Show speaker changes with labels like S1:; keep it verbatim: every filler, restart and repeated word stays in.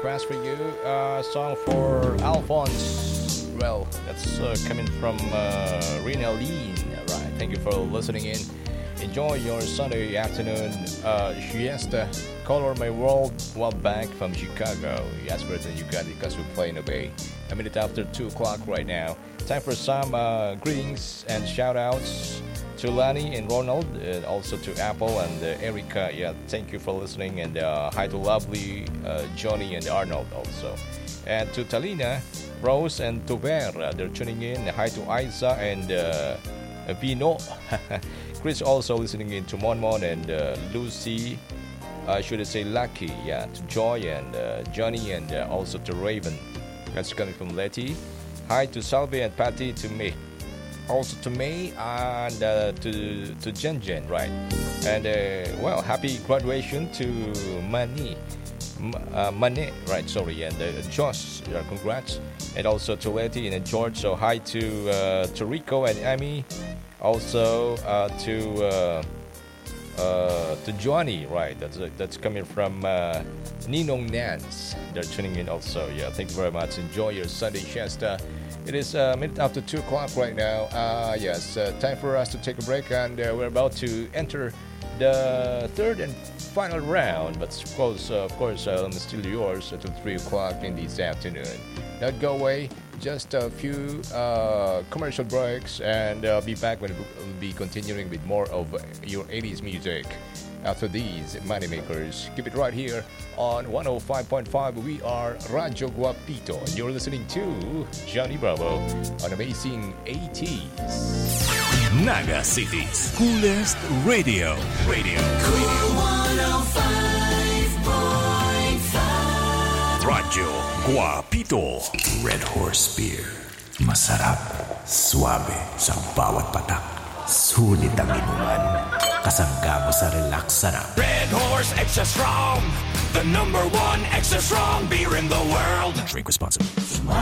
S1: request for you. Uh, song for Alphonse. Well, that's uh, coming from uh, Rina Lean. Right. Thank you for listening in. Enjoy your Sunday afternoon uh, siesta. Color My World while back from Chicago. Yes, President, you got it because we're playing away. A minute after two o'clock right now. Time for some uh, greetings and shout outs to Lani and Ronald, and also to Apple and uh, Erica. Yeah, thank you for listening. And uh, hi to lovely uh, Johnny and Arnold also. And to Talina, Rose, and Tover. Uh, they're tuning in. Hi to Isa and uh, Vino. Chris also listening in to Monmon and uh, Lucy. Uh, should I say Lucky? Yeah, to Joy and uh, Johnny and uh, also to Raven. That's coming from Letty. Hi to Salvi and Patty, to me. Also to May and uh, to to Jen Jen, right? And uh, well, happy graduation to Mani, M- uh, Mane, right? Sorry, and uh, Josh, uh, congrats, and also to Letty and George. So hi to uh, to Rico and Amy, also uh, to uh, uh, to Johnny, right? That's uh, that's coming from uh, Ninong Nance. They're tuning in also. Yeah, thank you very much. Enjoy your Sunday siesta. It is a minute after two o'clock right now. Uh, yes, uh, time for us to take a break, and uh, we're about to enter the third and final round. But of course, uh, of course, uh, I'm still yours until three o'clock in this afternoon. Don't go away. Just a few uh, commercial breaks, and I'll be back when we'll be continuing with more of your eighties music. After these moneymakers, keep it right here on one oh five point five. We are Radyo Guapito, and you're listening to Johnny Bravo on Amazing eighties.
S2: Naga City's coolest radio. Radio.
S3: Cool one oh five point five.
S2: Radyo Guapito.
S4: Red Horse Beer. Masarap, suabe sa bawat patak. Sulit ang inuman. Kasangga mo sa relax sarap.
S2: Red Horse Extra Strong, the number one extra strong beer in the world. Drink responsibly.